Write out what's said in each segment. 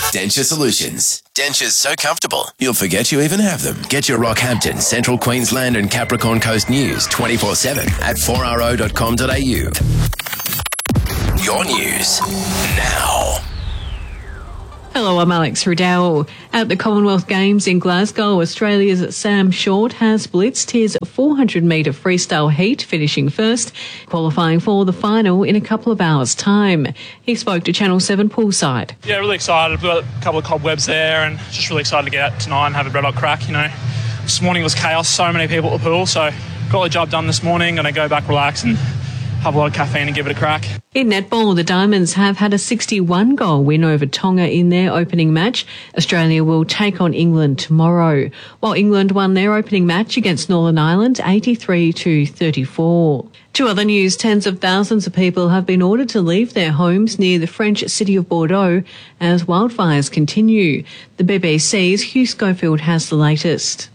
Denture Solutions. Dentures so comfortable, you'll forget you even have them. Get your Rockhampton, Central Queensland and Capricorn Coast news 24/7 at 4ro.com.au. Your news now. Hello, I'm Alex Riddell. At the Commonwealth Games in Glasgow, Australia's Sam Short has blitzed his 400-metre freestyle heat, finishing first, qualifying for the final in a couple of hours' time. He spoke to Channel 7 poolside. Yeah, really excited. We've got a couple of cobwebs there and just really excited to get out tonight and have a red hot crack. You know, this morning was chaos, so many people at the pool, so got the job done this morning. Going to go back, relax and have a lot of caffeine and give it a crack. In netball, the Diamonds have had a 61-goal win over Tonga in their opening match. Australia will take on England tomorrow, while England won their opening match against Northern Ireland 83-34. To other news, tens of thousands of people have been ordered to leave their homes near the French city of Bordeaux as wildfires continue. The BBC's Hugh Schofield has the latest.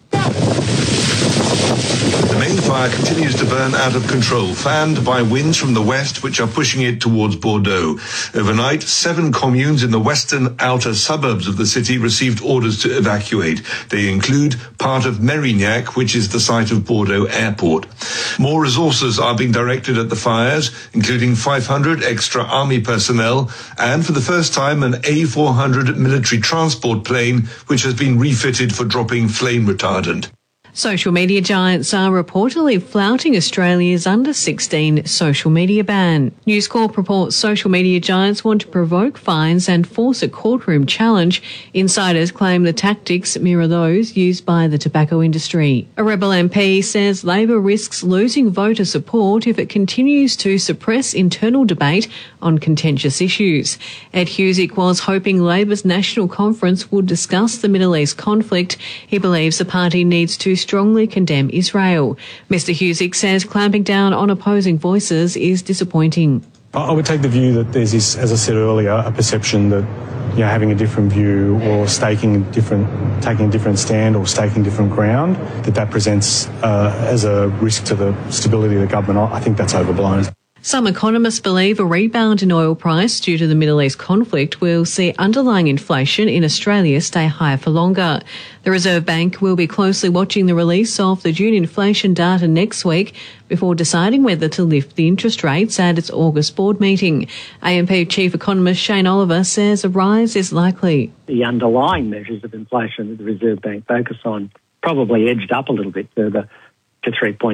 The main fire continues to burn out of control, fanned by winds from the west, which are pushing it towards Bordeaux. Overnight, 7 communes in the western outer suburbs of the city received orders to evacuate. They include part of Mérignac, which is the site of Bordeaux Airport. More resources are being directed at the fires, including 500 extra army personnel, and for the first time, an A400 military transport plane, which has been refitted for dropping flame retardant. Social media giants are reportedly flouting Australia's under-16 social media ban. News Corp reports social media giants want to provoke fines and force a courtroom challenge. Insiders claim the tactics mirror those used by the tobacco industry. A Rebel MP says Labor risks losing voter support if it continues to suppress internal debate on contentious issues. Ed Husick was hoping Labor's National Conference would discuss the Middle East conflict. He believes the party needs to strongly condemn Israel. Mr. Husick says clamping down on opposing voices is disappointing. I would take the view that there's this, as I said earlier, a perception that having a different view or taking a different stand or staking different ground, that presents as a risk to the stability of the government. I think that's overblown. Some economists believe a rebound in oil price due to the Middle East conflict will see underlying inflation in Australia stay higher for longer. The Reserve Bank will be closely watching the release of the June inflation data next week before deciding whether to lift the interest rates at its August board meeting. AMP Chief Economist Shane Oliver says a rise is likely. The underlying measures of inflation that the Reserve Bank focus on probably edged up a little bit further to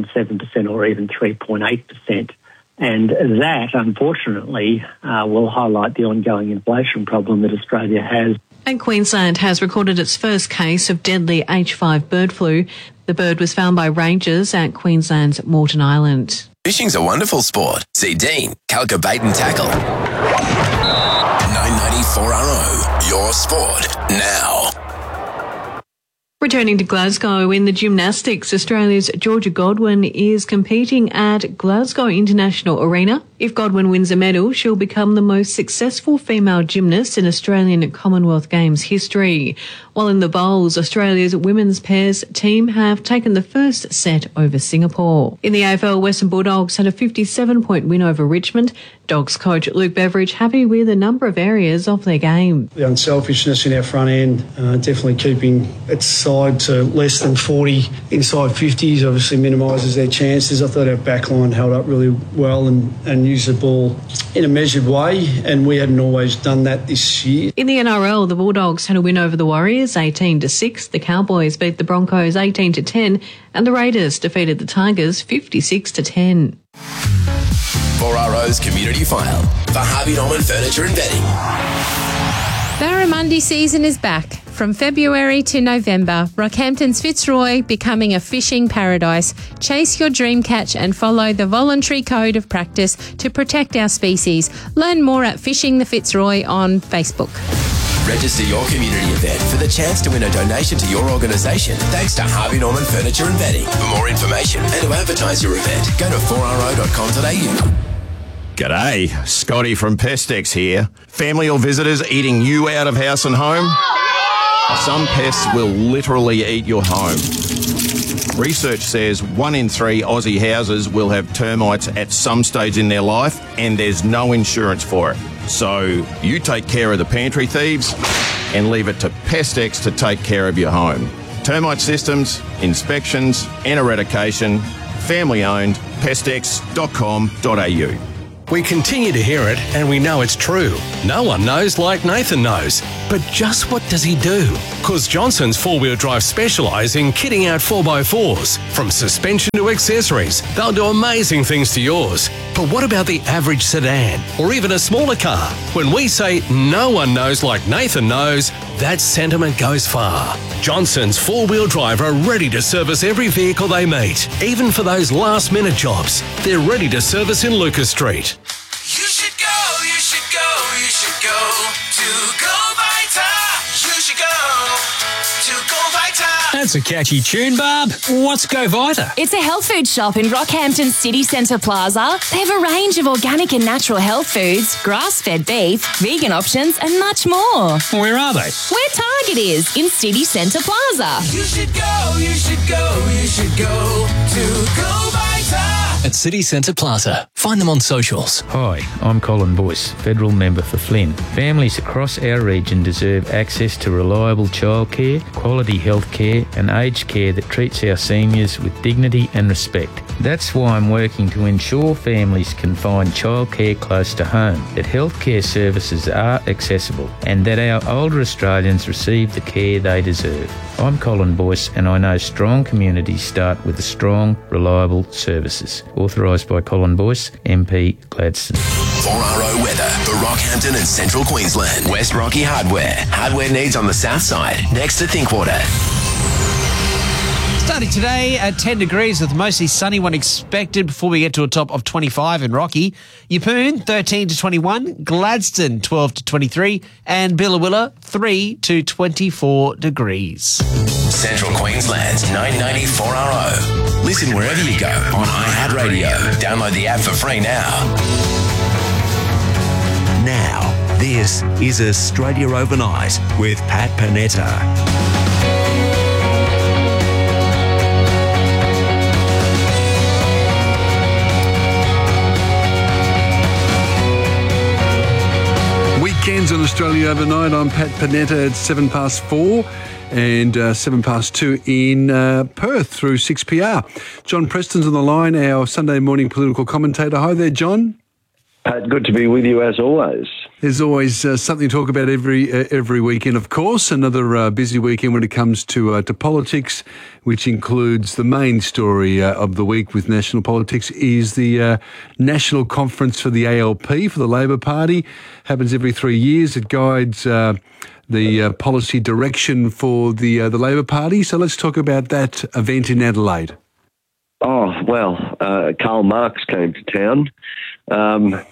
3.7% or even 3.8%. And that, unfortunately, will highlight the ongoing inflation problem that Australia has. And Queensland has recorded its first case of deadly H5 bird flu. The bird was found by rangers at Queensland's Moreton Island. Fishing's a wonderful sport. See Dean, Calca Bait and Tackle. 994RO, your sport now. Returning to Glasgow, in the gymnastics, Australia's Georgia Godwin is competing at Glasgow International Arena. If Godwin wins a medal, she'll become the most successful female gymnast in Australian Commonwealth Games history. While in the bowls, Australia's women's pairs team have taken the first set over Singapore. In the AFL, Western Bulldogs had a 57-point win over Richmond. Dogs coach Luke Beveridge happy with a number of areas of their game. The unselfishness in our front end, definitely keeping its side to less than 40 inside 50s, obviously minimises their chances. I thought our backline held up really well and used the ball in a measured way, and we hadn't always done that this year. In the NRL, the Bulldogs had a win over the Warriors 18-6. The Cowboys beat the Broncos 18-10, and the Raiders defeated the Tigers 56-10. 4RO's Community File for Harvey Norman Furniture and Bedding. Barramundi season is back. From February to November, Rockhampton's Fitzroy becoming a fishing paradise. Chase your dream catch and follow the voluntary code of practice to protect our species. Learn more at Fishing the Fitzroy on Facebook. Register your community event for the chance to win a donation to your organisation thanks to Harvey Norman Furniture and Bedding. For more information and to advertise your event, go to 4ro.com.au. G'day, Scotty from Pestex here. Family or visitors eating you out of house and home? Some pests will literally eat your home. Research says 1 in 3 Aussie houses will have termites at some stage in their life, and there's no insurance for it. So you take care of the pantry thieves, and leave it to Pestex to take care of your home. Termite systems, inspections and eradication. Family owned. Pestex.com.au. We continue to hear it, and we know it's true. No one knows like Nathan knows. But just what does he do? Because Johnson's four-wheel drive specialise in kitting out 4x4s. From suspension to accessories, they'll do amazing things to yours. But what about the average sedan, or even a smaller car? When we say no one knows like Nathan knows, that sentiment goes far. Johnson's four-wheel drive are ready to service every vehicle they meet, even for those last-minute jobs. They're ready to service in Lucas Street. You should go to Go Vita. You should go to Go Vita. That's a catchy tune, Barb. What's Go Vita? It's a health food shop in Rockhampton City Centre Plaza. They have a range of organic and natural health foods, grass-fed beef, vegan options and much more. Where are they? Where Target is, in City Centre Plaza. You should go to Go Vita. At City Centre Plaza. Find them on socials. Hi, I'm Colin Boyce, Federal Member for Flynn. Families across our region deserve access to reliable childcare, quality health care and aged care that treats our seniors with dignity and respect. That's why I'm working to ensure families can find childcare close to home, that healthcare services are accessible and that our older Australians receive the care they deserve. I'm Colin Boyce and I know strong communities start with strong, reliable services. Authorised by Colin Boyce, MP Gladstone. 4RO weather for Rockhampton and Central Queensland. West Rocky Hardware. Hardware needs on the south side, next to Thinkwater. Starting today at 10 degrees with mostly sunny one expected before we get to a top of 25 in Rocky. Yeppoon 13 to 21, Gladstone 12 to 23 and Billawilla 3 to 24 degrees. Central Queensland's 994RO. Listen wherever you go on iHeartRadio. Download the app for free now. Now, this is Australia Overnight with Pat Panetta. Weekends on Australia Overnight. I'm Pat Panetta at 4:07 and 2:07 in Perth through 6PR. John Preston's on the line, our Sunday morning political commentator. Hi there, John. Pat, good to be with you as always. There's always something to talk about every weekend, of course. Another busy weekend when it comes to politics, which includes the main story of the week with national politics is the National Conference for the ALP, for the Labor Party. Happens every 3 years. It guides the policy direction for the Labor Party. So let's talk about that event in Adelaide. Oh, well, Karl Marx came to town. And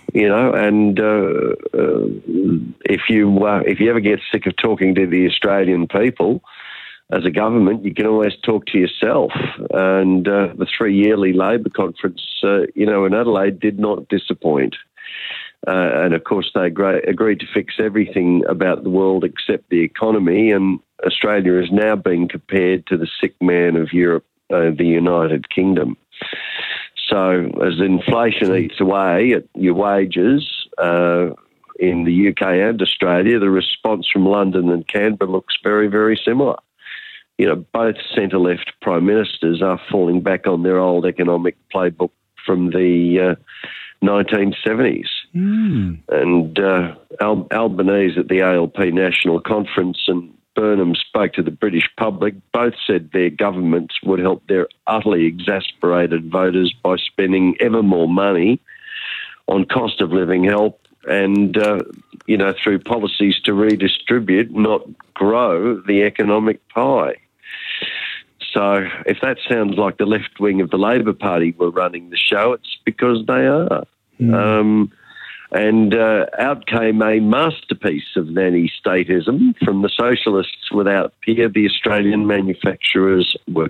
if you ever get sick of talking to the Australian people as a government, you can always talk to yourself. And the 3 yearly Labor conference, in Adelaide did not disappoint. And of course, they agreed to fix everything about the world except the economy. And Australia is now being compared to the sick man of Europe, the United Kingdom. So as inflation eats away at your wages in the UK and Australia, the response from London and Canberra looks very, very similar. Both centre-left prime ministers are falling back on their old economic playbook from the 1970s. And Albanese at the ALP National Conference and Burnham spoke to the British public. Both said their governments would help their utterly exasperated voters by spending ever more money on cost of living help and, through policies to redistribute, not grow the economic pie. So if that sounds like the left wing of the Labor Party were running the show, it's because they are. And out came a masterpiece of nanny-statism from the Socialists Without Peer, the Australian Manufacturing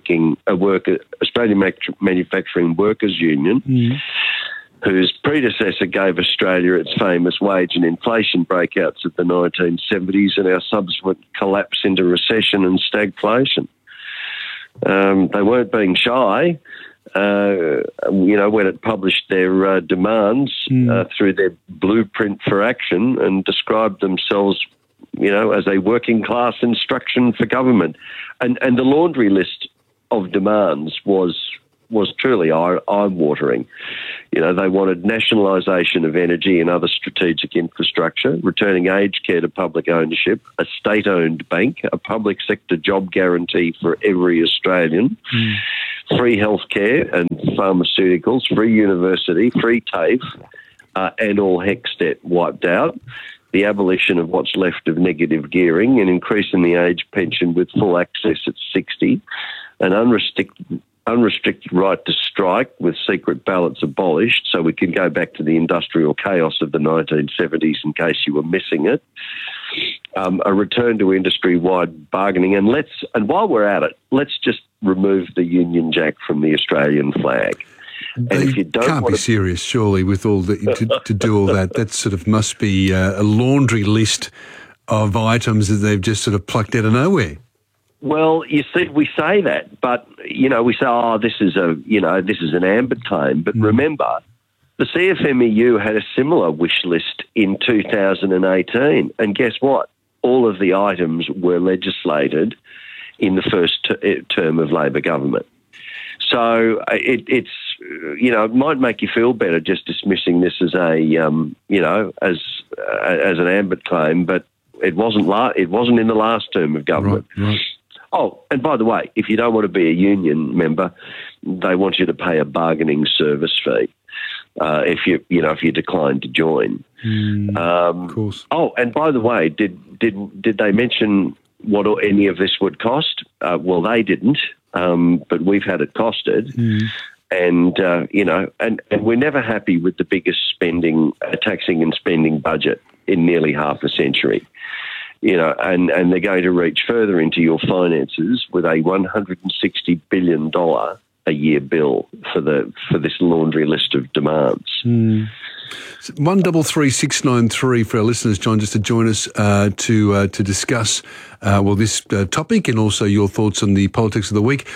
Workers Union, whose predecessor gave Australia its famous wage and inflation breakouts of the 1970s and our subsequent collapse into recession and stagflation. They weren't being shy. When it published their demands through their blueprint for action and described themselves, as a working class instruction for government. And the laundry list of demands was truly eye-watering. They wanted nationalisation of energy and other strategic infrastructure, returning aged care to public ownership, a state-owned bank, a public sector job guarantee for every Australian, free healthcare and pharmaceuticals, free university, free TAFE, and all HECS debt wiped out, the abolition of what's left of negative gearing, and increasing the age pension with full access at 60, an unrestricted right to strike with secret ballots abolished, so we can go back to the industrial chaos of the 1970s in case you were missing it, a return to industry-wide bargaining, and while we're at it, let's just remove the Union Jack from the Australian flag. And if you don't can't be serious, surely, with all that to do all that. That sort of must be a laundry list of items that they've just sort of plucked out of nowhere. Well, you see, we say that, but we say, this is an amber claim. But remember, the CFMEU had a similar wish list in 2018, and guess what? All of the items were legislated in the first term of Labor government. So it might make you feel better just dismissing this as as an amber claim, but it wasn't in the last term of government. Right. Oh, and by the way, if you don't want to be a union member, they want you to pay a bargaining service fee if you decline to join. Of course. Oh, and by the way, did they mention what any of this would cost? Well, they didn't. But we've had it costed, and we're never happy with the biggest taxing and spending budget in nearly half a century. And they're going to reach further into your finances with a $160 billion a year bill for this laundry list of demands. 133693 for our listeners, John, just to join us to discuss this topic and also your thoughts on the politics of the week.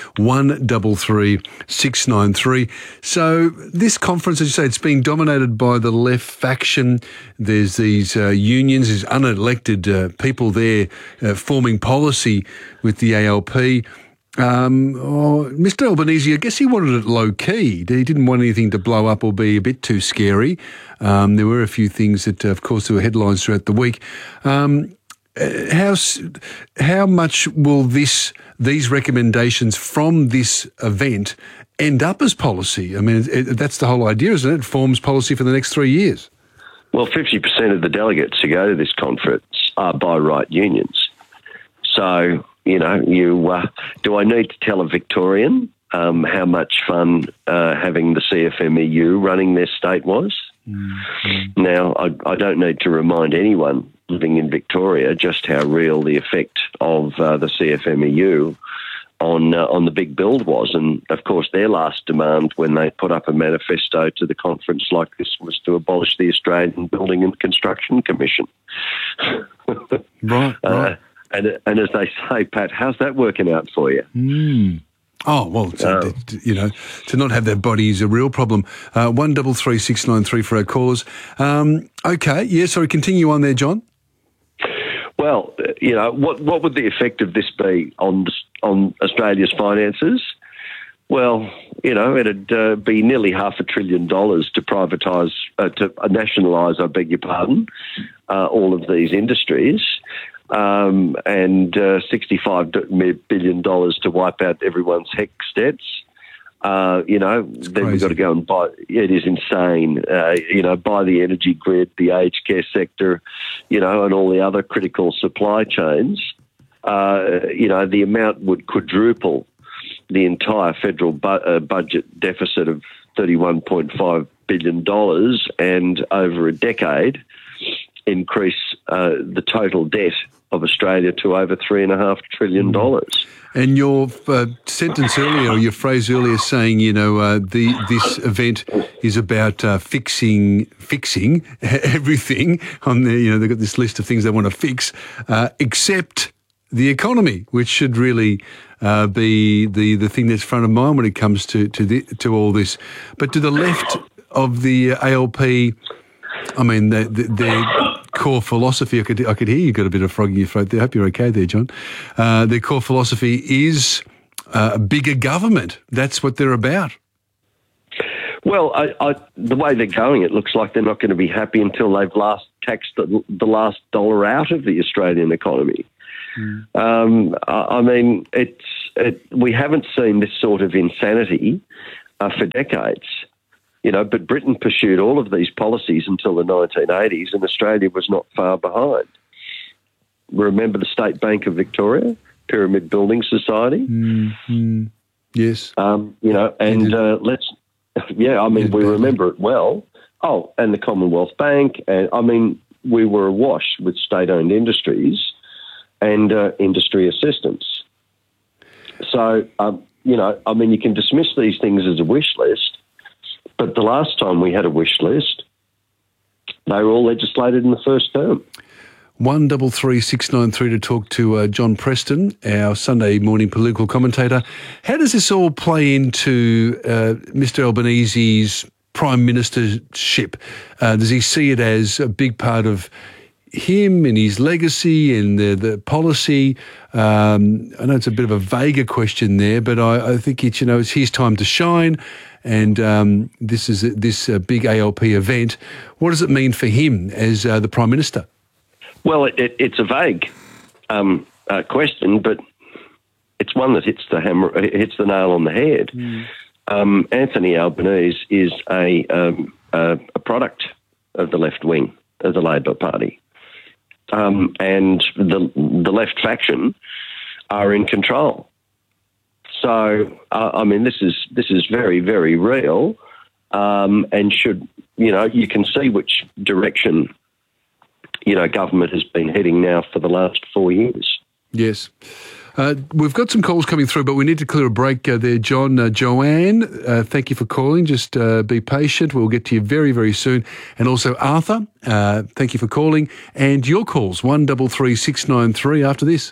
133693. So this conference, as you say, it's being dominated by the left faction. There's these unions, there's unelected people there forming policy with the ALP. Mr. Albanese, I guess he wanted it low key. He didn't want anything to blow up or be a bit too scary. There were a few things that, of course, there were headlines throughout the week. How much will these recommendations from this event end up as policy? I mean, that's the whole idea, isn't it? It forms policy for the next 3 years. Well, 50% of the delegates who go to this conference are by right unions. So, do I need to tell a Victorian how much fun having the CFMEU running their state was? Now, I don't need to remind anyone living in Victoria just how real the effect of the CFMEU on the big build was. And, of course, their last demand when they put up a manifesto to the conference like this was to abolish the Australian Building and Construction Commission. Right. And as they say, Pat, how's that working out for you? Oh, well, to not have that body is a real problem. 133693 for our callers. Okay, yeah, sorry, continue on there, John. Well, what would the effect of this be on Australia's finances? Well, it'd be nearly $500 billion to privatise, to nationalise, I beg your pardon, all of these industries. And $65 billion to wipe out everyone's HECS debts. Then we've got to go and buy. It is insane. Buy the energy grid, the aged care sector, and all the other critical supply chains. The amount would quadruple the entire federal budget deficit of $31.5 billion, and over a decade, increase the total debt of Australia to over $3.5 trillion. And your sentence earlier, or your phrase earlier, saying this event is about fixing everything on the. They've got this list of things they want to fix, except the economy, which should really be the thing that's front of mind when it comes to all this. But to the left of the ALP, I mean, they're core philosophy, I could hear you got a bit of frog in your throat there. I hope you're okay there, John. Their core philosophy is bigger government. That's what they're about. Well, the way they're going, it looks like they're not going to be happy until they've taxed the last dollar out of the Australian economy. I mean, we haven't seen this sort of insanity for decades, but Britain pursued all of these policies until the 1980s, and Australia was not far behind. Remember the State Bank of Victoria, Pyramid Building Society? Mm-hmm. Yes. We remember it well. Oh, and the Commonwealth Bank. And I mean, we were awash with state-owned industries and industry assistance. So, you can dismiss these things as a wish list, but the last time we had a wish list, they were all legislated in the first term. 133693 to talk to John Preston, our Sunday morning political commentator. How does this all play into Mr Albanese's Prime Ministership? Does he see it as a big part of him and his legacy and the policy? I know it's a bit of a vaguer question there, but I think it's his time to shine. And this is this big ALP event. What does it mean for him as the Prime Minister? Well, it's a vague question, but it's one that hits the nail on the head. Anthony Albanese is a product of the left wing of the Labor Party, and the left faction are in control. So, this is very, very real, and should you can see which direction government has been heading now for the last 4 years. Yes. We've got some calls coming through, but we need to clear a break there, John. Joanne, thank you for calling. Just be patient. We'll get to you very, very soon. And also Arthur, thank you for calling. And your calls, 133693 after this.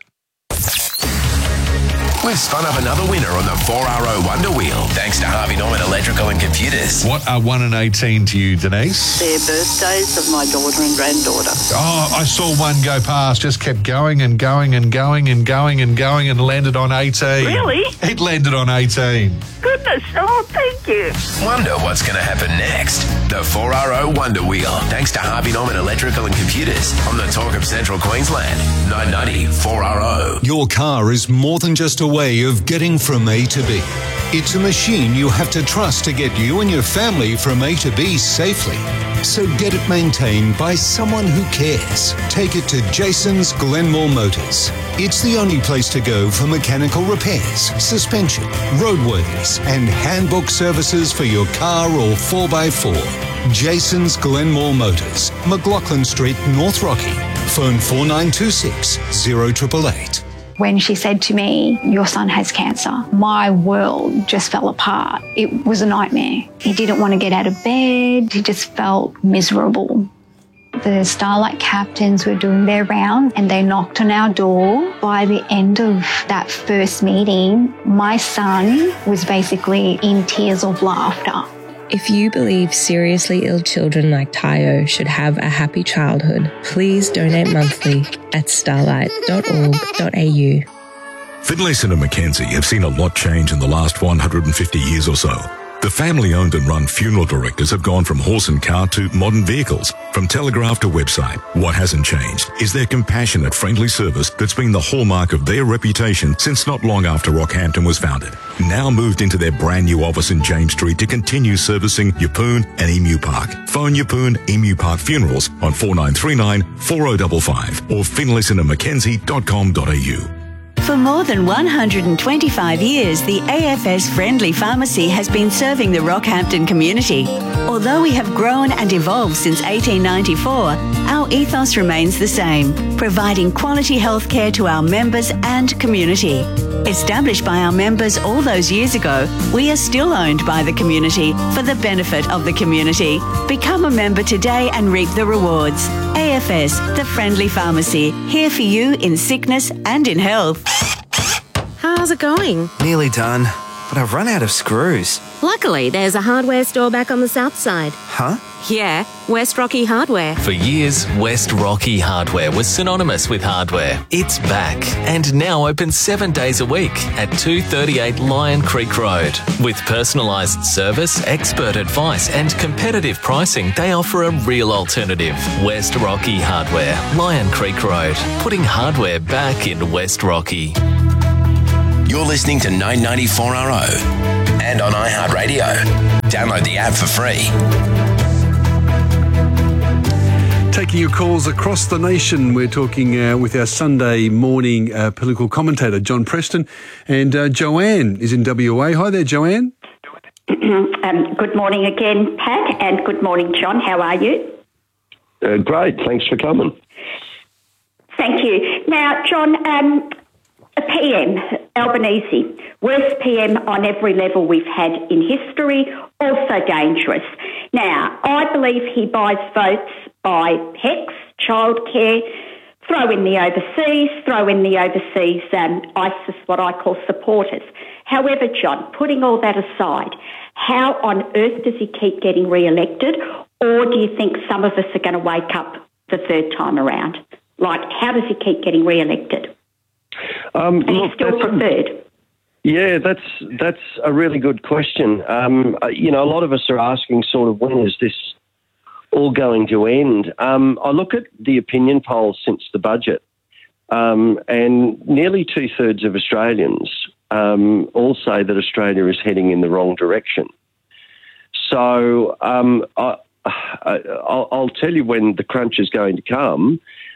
We've spun up another winner on the 4RO Wonder Wheel, thanks to Harvey Norman Electrical and Computers. What are 1 and 18 to you, Denise? They're birthdays of my daughter and granddaughter. Oh, I saw one go past, just kept going and going and going and going and going and landed on 18. Really? It landed on 18. Goodness, oh, thank you. Wonder what's going to happen next. The 4RO Wonder Wheel, thanks to Harvey Norman Electrical and Computers on the Talk of Central Queensland. 990 4RO. Your car is more than just a way of getting from A to B. It's a machine you have to trust to get you and your family from A to B safely. So get it maintained by someone who cares. Take it to Jason's Glenmore Motors. It's the only place to go for mechanical repairs, suspension, roadworthiness, and handbook services for your car or 4x4. Jason's Glenmore Motors, McLaughlin Street, North Rocky. Phone 4926 0888. When she said to me, "Your son has cancer," my world just fell apart. It was a nightmare. He didn't want to get out of bed. He just felt miserable. The Starlight captains were doing their round and they knocked on our door. By the end of that first meeting, my son was basically in tears of laughter. If you believe seriously ill children like Tayo should have a happy childhood, please donate monthly at starlight.org.au. Finlayson and Mackenzie have seen a lot change in the last 150 years or so. The family-owned and run funeral directors have gone from horse and cart to modern vehicles, from telegraph to website. What hasn't changed is their compassionate, friendly service that's been the hallmark of their reputation since not long after Rockhampton was founded. Now moved into their brand new office in James Street to continue servicing Yeppoon and Emu Park. Phone Yeppoon Emu Park Funerals on 4939 4055 or finlaysonandmackenzie.com.au. For more than 125 years, the AFS Friendly Pharmacy has been serving the Rockhampton community. Although we have grown and evolved since 1894, our ethos remains the same, providing quality healthcare to our members and community. Established by our members all those years ago, we are still owned by the community for the benefit of the community. Become a member today and reap the rewards. AFS, the Friendly Pharmacy, here for you in sickness and in health. How's it going? Nearly done, but I've run out of screws. Luckily, there's a hardware store back on the south side. Huh? Yeah, West Rocky Hardware. For years, West Rocky Hardware was synonymous with hardware. It's back and now open 7 days a week at 238 Lion Creek Road. With personalised service, expert advice and competitive pricing, they offer a real alternative. West Rocky Hardware, Lion Creek Road, putting hardware back in West Rocky. You're listening to 994RO and on iHeartRadio. Download the app for free. Taking your calls across the nation, we're talking with our Sunday morning political commentator, John Preston, and Joanne is in WA. Hi there, Joanne. Good morning again, Pat, and good morning, John. How are you? Great, thanks for coming. Thank you. Now, John, a PM, Albanese, worst PM on every level we've had in history, also dangerous. Now, I believe he buys votes by PECs, childcare, throw in the overseas ISIS, what I call supporters. However, John, putting all that aside, how on earth does he keep getting re-elected? Or do you think some of us are going to wake up the third time around? Like, how does he keep getting re-elected? And he's still preferred. Yeah, that's a really good question. A lot of us are asking sort of when is this all going to end? I look at the opinion polls since the budget, and nearly 2/3 of Australians all say that Australia is heading in the wrong direction. So I'll tell you when the crunch is going to come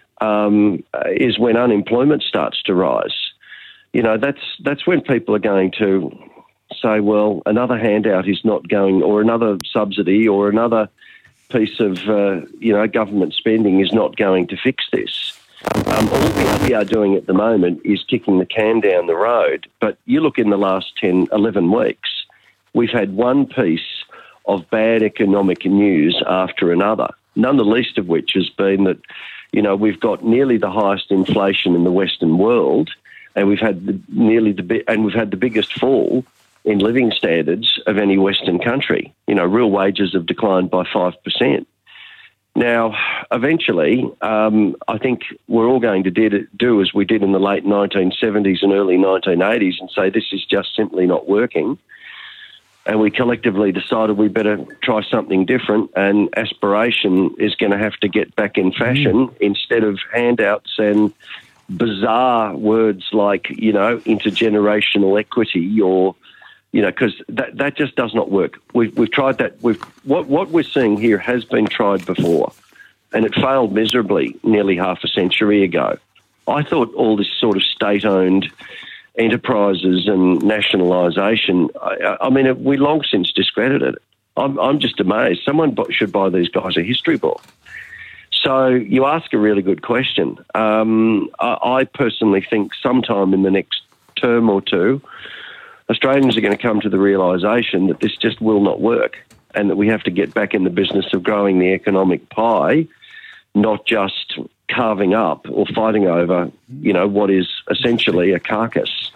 is when unemployment starts to rise. You know, that's when people are going to say, well, another handout is not going, or another subsidy or another piece of, government spending is not going to fix this. All we are doing at the moment is kicking the can down the road. But you look in the last 10, 11 weeks, we've had one piece of bad economic news after another, none the least of which has been that, we've got nearly the highest inflation in the Western world, and we've had the biggest fall in living standards of any Western country. Real wages have declined by 5%. Now, eventually, I think we're all going to do as we did in the late 1970s and early 1980s and say this is just simply not working. And we collectively decided we better try something different, and aspiration is going to have to get back in fashion instead of handouts and bizarre words like, intergenerational equity or, because that just does not work. We've tried that. What we're seeing here has been tried before, and it failed miserably nearly half a century ago. I thought all this sort of state-owned enterprises and nationalisation, we long since discredited it. I'm just amazed. Someone should buy these guys a history book. So you ask a really good question. I personally think sometime in the next term or two, Australians are going to come to the realisation that this just will not work and that we have to get back in the business of growing the economic pie, not just carving up or fighting over, what is essentially a carcass.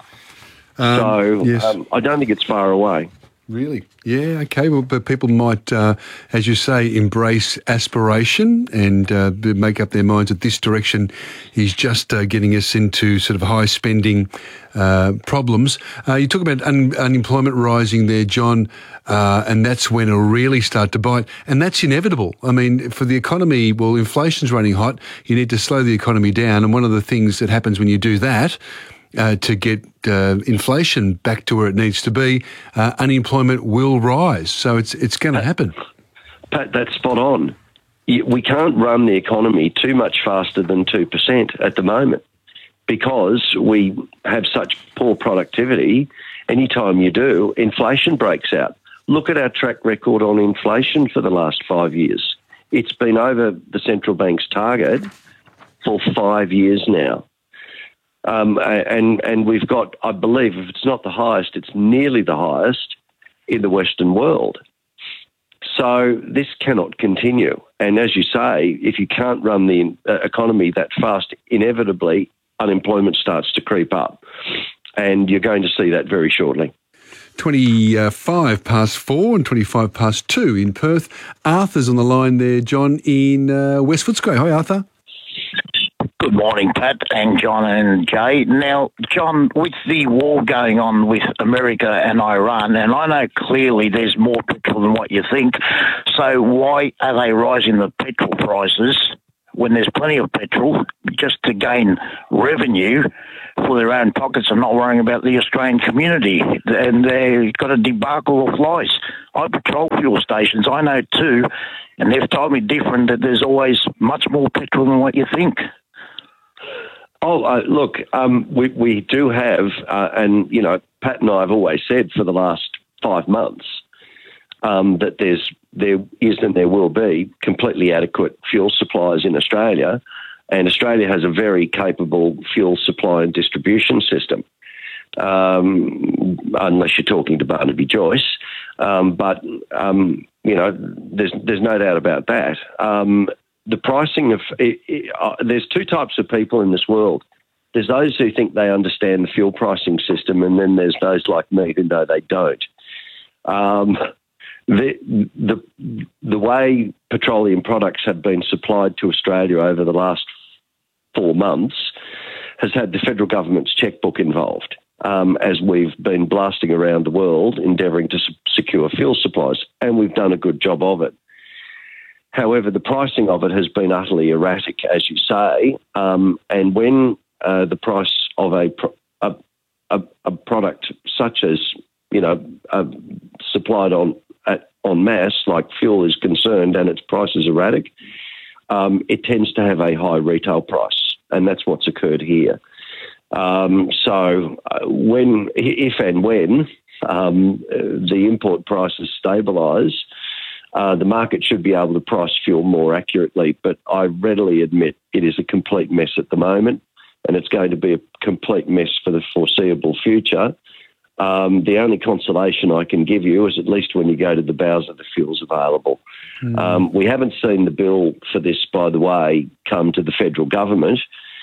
Yes. I don't think it's far away. Really? Yeah, okay. Well, but people might, as you say, embrace aspiration and make up their minds that this direction is just getting us into sort of high spending problems. You talk about unemployment rising there, John, and that's when it'll really start to bite. And that's inevitable. I mean, for the economy, well, inflation's running hot. You need to slow the economy down. And one of the things that happens when you do that, to get inflation back to where it needs to be, unemployment will rise. So it's going to happen. Pat, that's spot on. We can't run the economy too much faster than 2% at the moment because we have such poor productivity. Anytime you do, inflation breaks out. Look at our track record on inflation for the last 5 years. It's been over the central bank's target for 5 years now. And we've got, I believe, if it's not the highest, it's nearly the highest in the Western world. So this cannot continue. And as you say, if you can't run the economy that fast, inevitably unemployment starts to creep up. And you're going to see that very shortly. 25 past 4 and 25 past 2 in Perth. Arthur's on the line there, John, in West Footscray. Hi, Arthur. Good morning, Pat and John and Jay. Now, John, with the war going on with America and Iran, and I know clearly there's more petrol than what you think, so why are they rising the petrol prices when there's plenty of petrol just to gain revenue for their own pockets and not worrying about the Australian community? And they've got a debacle of lies. I patrol fuel stations, I know too, and they've told me different, that there's always much more petrol than what you think. Oh, look, we do have, and, you know, Pat and I have always said for the last 5 months that there is and there will be completely adequate fuel supplies in Australia, and Australia has a very capable fuel supply and distribution system, unless you're talking to Barnaby Joyce. But, you know, there's no doubt about that. The pricing of there's two types of people in this world. There's those who think they understand the fuel pricing system, and then there's those like me who know they don't. The way petroleum products have been supplied to Australia over the last 4 months has had the federal government's checkbook involved, as we've been blasting around the world endeavouring to secure fuel supplies, and we've done a good job of it. However, the pricing of it has been utterly erratic, as you say, and when the price of a product such as, you know, supplied en masse, like fuel, is concerned, and its price is erratic, it tends to have a high retail price, and that's what's occurred here. So if and when the import prices stabilise, the market should be able to price fuel more accurately, but I readily admit it is a complete mess at the moment, and it's going to be a complete mess for the foreseeable future. The only consolation I can give you is, at least when you go to the bowser, the fuel's available. We haven't seen the bill for this, by the way, come to the federal government,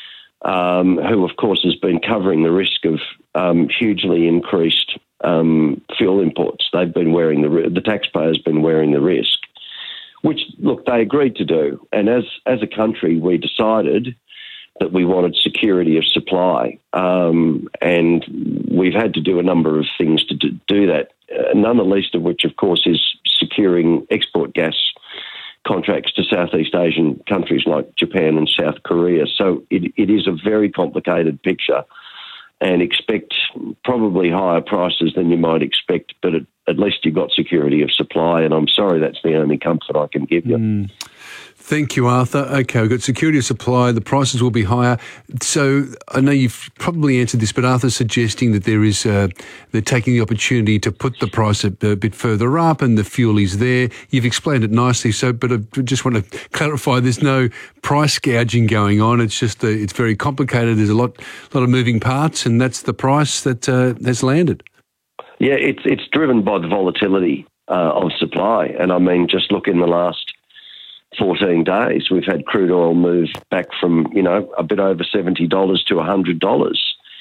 who, of course, has been covering the risk of hugely increased fuel imports. They've been wearing the taxpayer's been wearing the risk, which, look, they agreed to do. And as a country, we decided that we wanted security of supply, and we've had to do a number of things to do that, none the least of which, of course, is securing export gas contracts to Southeast Asian countries like Japan and South Korea. So it is a very complicated picture, and expect probably higher prices than you might expect, but at least you've got security of supply, and I'm sorry that's the only comfort I can give you. Thank you, Arthur. Okay, we've got security of supply. The prices will be higher. So I know you've probably answered this, but Arthur's suggesting that they're taking the opportunity to put the price a bit further up, and the fuel is there. You've explained it nicely. So, but I just want to clarify: there's no price gouging going on. It's just it's very complicated. There's a lot of moving parts, and that's the price that has landed. Yeah, it's driven by the volatility of supply, and I mean, just look in the last 14 days, we've had crude oil move back from, you know, a bit over $70 to $100.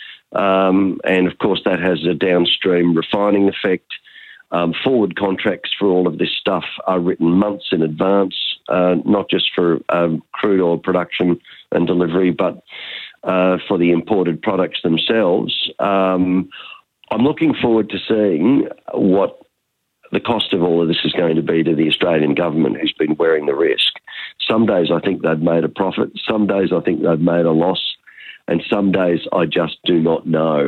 And of course that has a downstream refining effect. Forward contracts for all of this stuff are written months in advance, not just for crude oil production and delivery, but for the imported products themselves. I'm looking forward to seeing what the cost of all of this is going to be to the Australian government, who's been wearing the risk. Some days I think they've made a profit, some days I think they've made a loss, and some days I just do not know.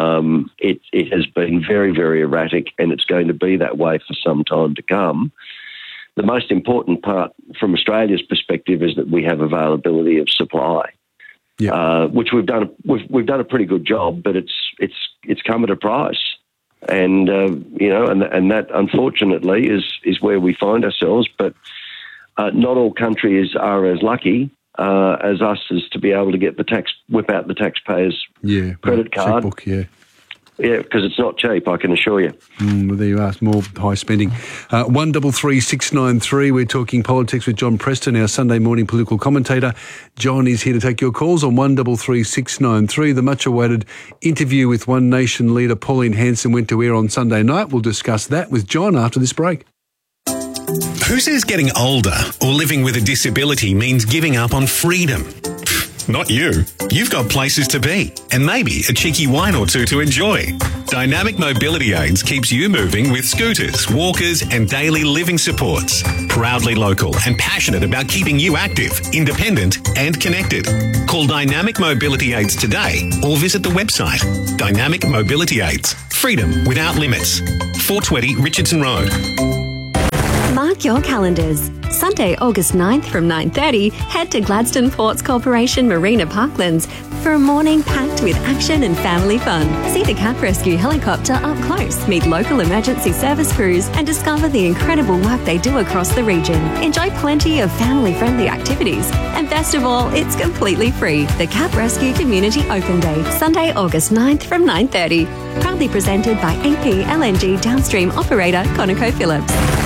It has been very, very erratic, and it's going to be that way for some time to come. The most important part from Australia's perspective is that we have availability of supply. Which we've done a pretty good job, but it's come at a price. And you know, and that unfortunately is where we find ourselves. But not all countries are as lucky as us as to be able to get whip out the taxpayer's credit card. Checkbook, Yeah, because it's not cheap, I can assure you. Well, there you are, more high spending. 133693, we're talking politics with John Preston, our Sunday morning political commentator. John is here to take your calls on 133693. The much-awaited interview with One Nation leader Pauline Hanson went to air on Sunday night. We'll discuss that with John after this break. Who says getting older or living with a disability means giving up on freedom? Not you. You've got places to be and maybe a cheeky wine or two to enjoy. Dynamic Mobility Aids keeps you moving with scooters, walkers and daily living supports. Proudly local and passionate about keeping you active, independent and connected. Call Dynamic Mobility Aids today or visit the website. Dynamic Mobility Aids. Freedom without limits. 420 Richardson Road. Mark your calendars. Sunday, August 9th from 9:30, head to Gladstone Ports Corporation Marina Parklands for a morning packed with action and family fun. See the Cap Rescue helicopter up close, meet local emergency service crews and discover the incredible work they do across the region. Enjoy plenty of family-friendly activities. And best of all, it's completely free. The Cap Rescue Community Open Day, Sunday, August 9th from 9:30. Proudly presented by AP LNG downstream operator ConocoPhillips.